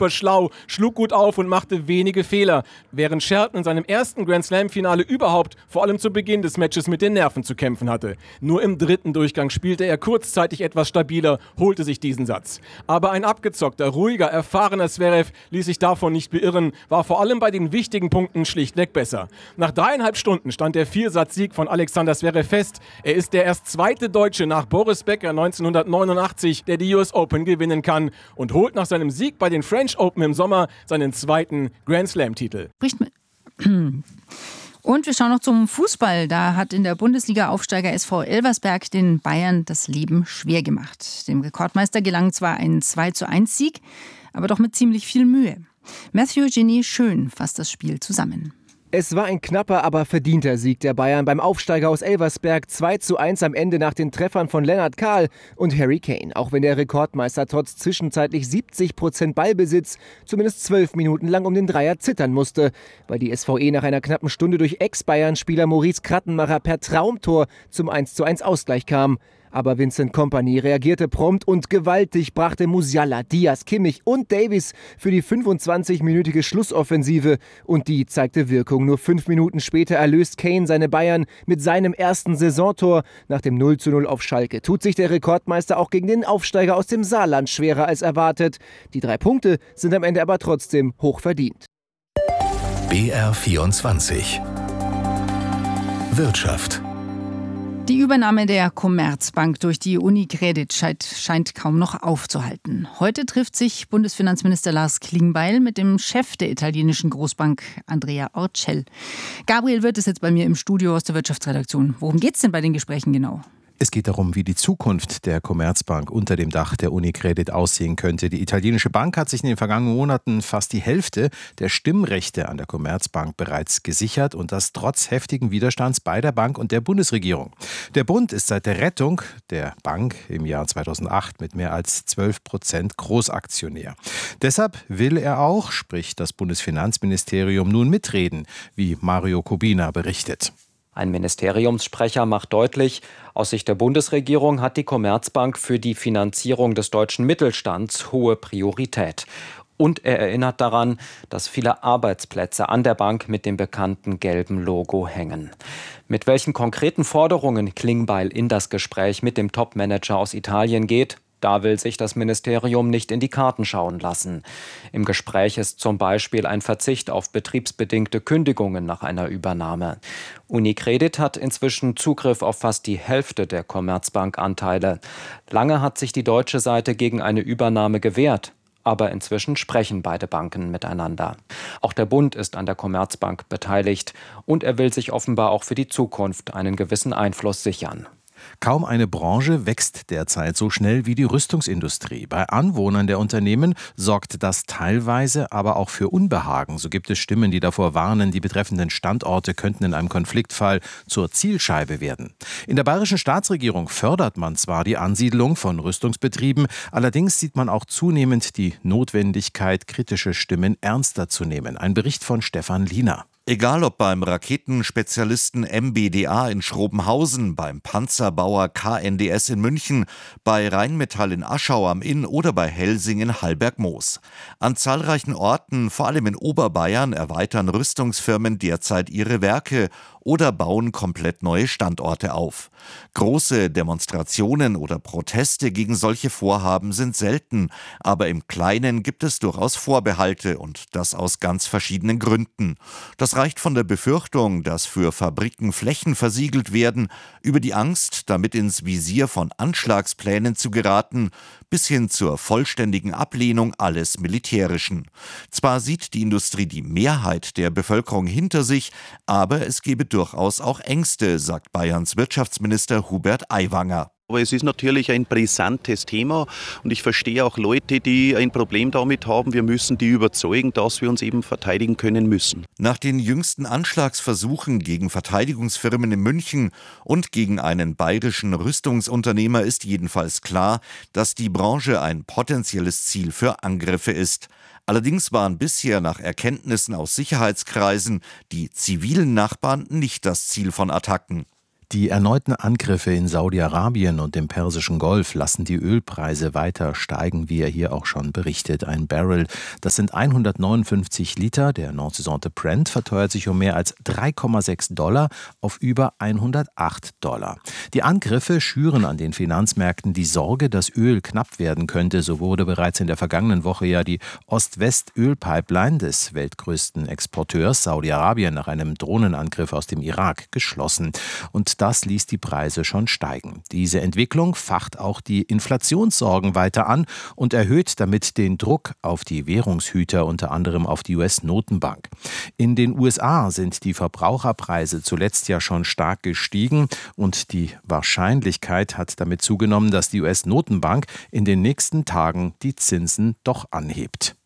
super schlau, schlug gut auf und machte wenige Fehler, während Shelton in seinem ersten Grand Slam-Finale überhaupt vor allem zu Beginn des Matches mit den Nerven zu kämpfen hatte. Nur im dritten Durchgang spielte er kurzzeitig etwas stabiler, holte sich diesen Satz. Aber ein abgezockter, ruhiger, erfahrener Zverev ließ sich davon nicht beirren, war vor allem bei den wichtigen Punkten schlichtweg besser. Nach 3,5 Stunden stand der Viersatzsieg von Alexander Zverev fest. Er ist der erst zweite Deutsche nach Boris Becker 1989, der die US Open gewinnen kann und holt nach seinem Sieg bei den French Open im Sommer seinen zweiten Grand Slam-Titel. Und wir schauen noch zum Fußball. Da hat in der Bundesliga Aufsteiger SV Elversberg den Bayern das Leben schwer gemacht. Dem Rekordmeister gelang zwar ein 2:1-Sieg, aber doch mit ziemlich viel Mühe. Matthew Ginny Schön fasst das Spiel zusammen. Es war ein knapper, aber verdienter Sieg der Bayern beim Aufsteiger aus Elversberg. 2:1 am Ende nach den Treffern von Lennart Kahl und Harry Kane. Auch wenn der Rekordmeister trotz zwischenzeitlich 70% Ballbesitz zumindest 12 Minuten lang um den Dreier zittern musste, weil die SVE nach einer knappen Stunde durch Ex-Bayern-Spieler Maurice Krattenmacher per Traumtor zum 1:1 Ausgleich kam. Aber Vincent Kompany reagierte prompt und gewaltig, brachte Musiala, Diaz, Kimmich und Davies für die 25-minütige Schlussoffensive. Und die zeigte Wirkung. Nur 5 Minuten später erlöst Kane seine Bayern mit seinem ersten Saisontor. Nach dem 0:0 auf Schalke tut sich der Rekordmeister auch gegen den Aufsteiger aus dem Saarland schwerer als erwartet. Die 3 Punkte sind am Ende aber trotzdem hoch verdient. BR24 Wirtschaft. Die Übernahme der Commerzbank durch die Unicredit scheint kaum noch aufzuhalten. Heute trifft sich Bundesfinanzminister Lars Klingbeil mit dem Chef der italienischen Großbank Andrea Orcel. Gabriel Wirth ist jetzt bei mir im Studio aus der Wirtschaftsredaktion. Worum geht es denn bei den Gesprächen genau? Es geht darum, wie die Zukunft der Commerzbank unter dem Dach der Unicredit aussehen könnte. Die italienische Bank hat sich in den vergangenen Monaten fast die Hälfte der Stimmrechte an der Commerzbank bereits gesichert und das trotz heftigen Widerstands bei der Bank und der Bundesregierung. Der Bund ist seit der Rettung der Bank im Jahr 2008 mit mehr als 12% Großaktionär. Deshalb will er auch, sprich das Bundesfinanzministerium, nun mitreden, wie Mario Kubina berichtet. Ein Ministeriumssprecher macht deutlich, aus Sicht der Bundesregierung hat die Commerzbank für die Finanzierung des deutschen Mittelstands hohe Priorität. Und er erinnert daran, dass viele Arbeitsplätze an der Bank mit dem bekannten gelben Logo hängen. Mit welchen konkreten Forderungen Klingbeil in das Gespräch mit dem Topmanager aus Italien geht, da will sich das Ministerium nicht in die Karten schauen lassen. Im Gespräch ist zum Beispiel ein Verzicht auf betriebsbedingte Kündigungen nach einer Übernahme. Unicredit hat inzwischen Zugriff auf fast die Hälfte der Commerzbank-Anteile. Lange hat sich die deutsche Seite gegen eine Übernahme gewehrt. Aber inzwischen sprechen beide Banken miteinander. Auch der Bund ist an der Commerzbank beteiligt und er will sich offenbar auch für die Zukunft einen gewissen Einfluss sichern. Kaum eine Branche wächst derzeit so schnell wie die Rüstungsindustrie. Bei Anwohnern der Unternehmen sorgt das teilweise aber auch für Unbehagen. So gibt es Stimmen, die davor warnen, die betreffenden Standorte könnten in einem Konfliktfall zur Zielscheibe werden. In der bayerischen Staatsregierung fördert man zwar die Ansiedlung von Rüstungsbetrieben, allerdings sieht man auch zunehmend die Notwendigkeit, kritische Stimmen ernster zu nehmen. Ein Bericht von Stefan Liener. Egal ob beim Raketenspezialisten MBDA in Schrobenhausen, beim Panzerbauer KNDS in München, bei Rheinmetall in Aschau am Inn oder bei Helsing in Hallbergmoos. An zahlreichen Orten, vor allem in Oberbayern, erweitern Rüstungsfirmen derzeit ihre Werke oder bauen komplett neue Standorte auf. Große Demonstrationen oder Proteste gegen solche Vorhaben sind selten, aber im Kleinen gibt es durchaus Vorbehalte und das aus ganz verschiedenen Gründen. Das reicht von der Befürchtung, dass für Fabriken Flächen versiegelt werden, über die Angst, damit ins Visier von Anschlagsplänen zu geraten, bis hin zur vollständigen Ablehnung alles Militärischen. Zwar sieht die Industrie die Mehrheit der Bevölkerung hinter sich, aber es gebe durchaus auch Ängste, sagt Bayerns Wirtschaftsminister Hubert Aiwanger. Aber es ist natürlich ein brisantes Thema und ich verstehe auch Leute, die ein Problem damit haben. Wir müssen die überzeugen, dass wir uns eben verteidigen können müssen. Nach den jüngsten Anschlagsversuchen gegen Verteidigungsfirmen in München und gegen einen bayerischen Rüstungsunternehmer ist jedenfalls klar, dass die Branche ein potenzielles Ziel für Angriffe ist. Allerdings waren bisher nach Erkenntnissen aus Sicherheitskreisen die zivilen Nachbarn nicht das Ziel von Attacken. Die erneuten Angriffe in Saudi-Arabien und dem Persischen Golf lassen die Ölpreise weiter steigen, wie er hier auch schon berichtet. Ein Barrel, das sind 159 Liter, der Nordsaison Brent verteuert sich um mehr als $3,6 auf über $108. Die Angriffe schüren an den Finanzmärkten die Sorge, dass Öl knapp werden könnte. So wurde bereits in der vergangenen Woche ja die Ost-West-Ölpipeline des weltgrößten Exporteurs Saudi-Arabien nach einem Drohnenangriff aus dem Irak geschlossen. Und das ließ die Preise schon steigen. Diese Entwicklung facht auch die Inflationssorgen weiter an und erhöht damit den Druck auf die Währungshüter, unter anderem auf die US-Notenbank. In den USA sind die Verbraucherpreise zuletzt ja schon stark gestiegen und die Wahrscheinlichkeit hat damit zugenommen, dass die US-Notenbank in den nächsten Tagen die Zinsen doch anhebt.